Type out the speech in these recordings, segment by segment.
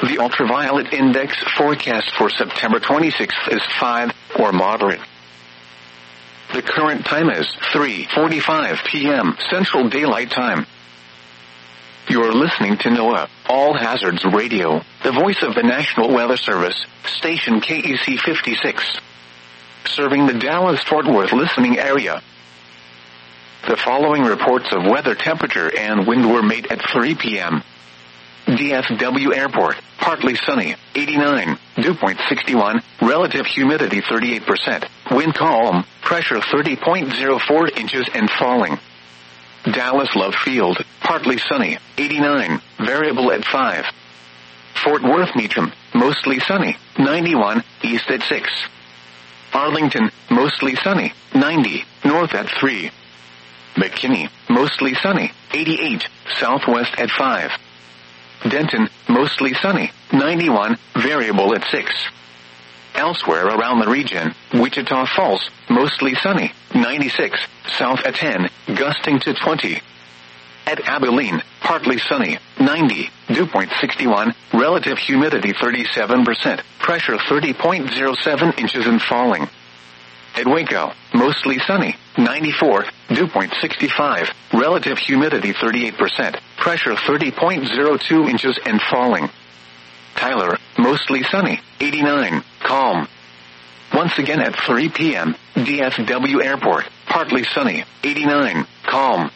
The ultraviolet index forecast for September 26th is 5, or moderate. The current time is 3:45 p.m. Central Daylight Time. You're listening to NOAA, All Hazards Radio, the voice of the National Weather Service, station KEC 56. Serving the Dallas-Fort Worth listening area. The following reports of weather temperature and wind were made at 3 p.m. DFW Airport, partly sunny, 89, dew point 61, relative humidity 38%, wind calm, pressure 30.04 inches and falling. Dallas Love Field, partly sunny, 89, variable at 5. Fort Worth Meacham, mostly sunny, 91, east at 6. Arlington, mostly sunny, 90, north at 3. McKinney, mostly sunny, 88, southwest at 5. Denton, mostly sunny, 91, variable at 6. Elsewhere around the region, Wichita Falls, mostly sunny, 96, south at 10, gusting to 20. At Abilene, partly sunny, 90, dew point 61, relative humidity 37%, pressure 30.07 inches and falling. At Waco, mostly sunny, 94, dew point 65, relative humidity 38%, pressure 30.02 inches and falling. Tyler, mostly sunny, 89, calm. Once again at 3 p.m., DFW Airport, partly sunny, 89, calm.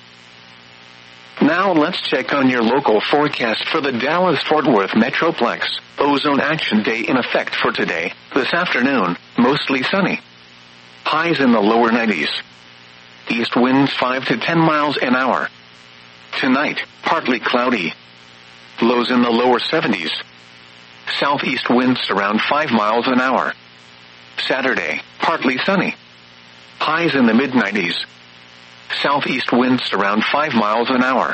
Now let's check on your local forecast for the Dallas-Fort Worth Metroplex. Ozone Action Day in effect for today, this afternoon, mostly sunny. Highs in the lower 90s. East winds 5 to 10 miles an hour. Tonight, partly cloudy. Lows in the lower 70s. Southeast winds around 5 miles an hour. Saturday, partly sunny. Highs in the mid-90s. Southeast winds around 5 miles an hour.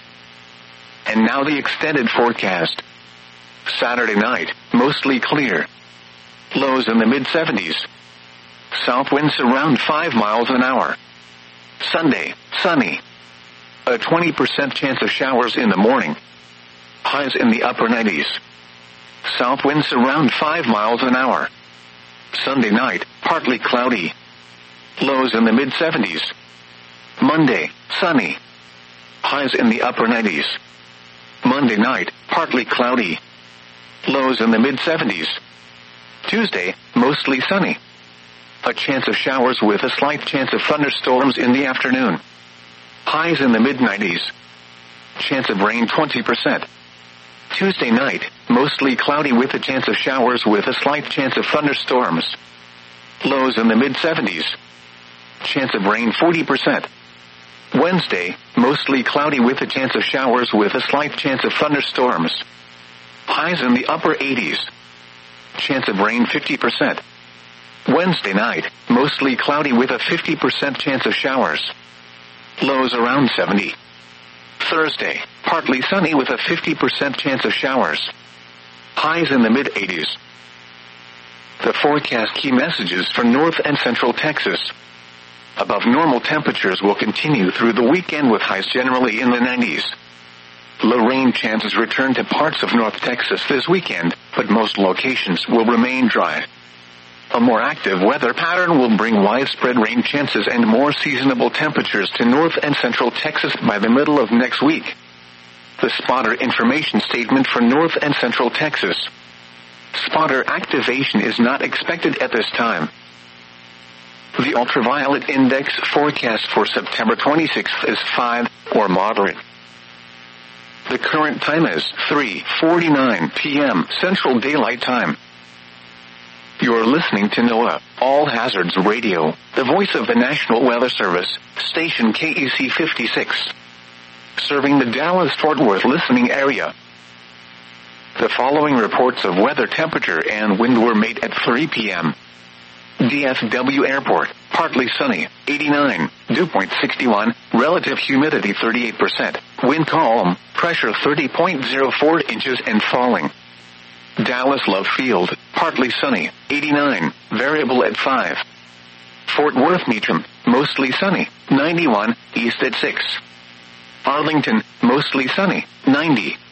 And now the extended forecast. Saturday night, mostly clear. Lows in the mid-70s. South winds around 5 miles an hour. Sunday, sunny. A 20% chance of showers in the morning. Highs in the upper 90s. South winds around 5 miles an hour. Sunday night, partly cloudy. Lows in the mid-70s. Monday, sunny. Highs in the upper 90s. Monday night, partly cloudy. Lows in the mid-70s. Tuesday, mostly sunny. A chance of showers with a slight chance of thunderstorms in the afternoon. Highs in the mid-90s. Chance of rain 20%. Tuesday night, mostly cloudy with a chance of showers with a slight chance of thunderstorms. Lows in the mid-70s. Chance of rain 40%. Wednesday, mostly cloudy with a chance of showers with a slight chance of thunderstorms. Highs in the upper 80s. Chance of rain 50%. Wednesday night, mostly cloudy with a 50% chance of showers. Lows around 70. Thursday, partly sunny with a 50% chance of showers. Highs in the mid-80s. The forecast key messages for North and Central Texas. Above normal temperatures will continue through the weekend with highs generally in the 90s. Low rain chances return to parts of North Texas this weekend, but most locations will remain dry. A more active weather pattern will bring widespread rain chances and more seasonable temperatures to North and Central Texas by the middle of next week. The spotter information statement for North and Central Texas. Spotter activation is not expected at this time. The ultraviolet index forecast for September 26th is 5, or moderate. The current time is 3:49 p.m. Central Daylight Time. You're listening to NOAA, All Hazards Radio, the voice of the National Weather Service, station KEC 56. Serving the Dallas-Fort Worth listening area. The following reports of weather temperature and wind were made at 3 p.m. DFW Airport, partly sunny, 89, dew point 61, relative humidity 38%, wind calm, pressure 30.04 inches and falling. Dallas Love Field, partly sunny, 89, variable at 5. Fort Worth Meacham, mostly sunny, 91, east at 6. Arlington, mostly sunny, 90,